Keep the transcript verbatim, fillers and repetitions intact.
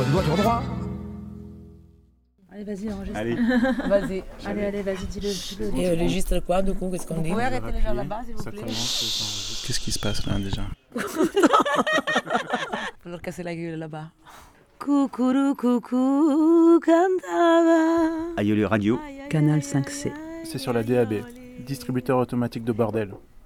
dois sur droit. Allez, vas-y, enregistre. Allez. Vas-y. Allez, allez, vas-y, dis-le. dis-le, Et dis-le. on enregistre quoi, du coup, qu'est-ce qu'on Vous dit? pouvez arrêter les gens là-bas, s'il vous Ça plaît. commence. Qu'est-ce qui se passe là déjà? Faut leur casser la gueule là-bas. Coucourou, coucou, cantava. Aïe Radio. Canal cinq C. C'est sur la D A B, distributeur automatique de bordel.